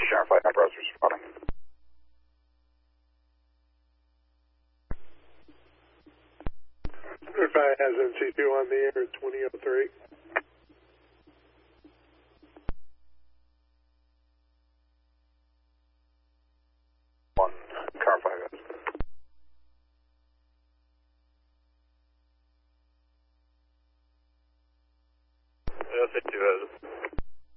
Sharon Flight 9 Browser responding. Verify has NC2 on the air at 2003.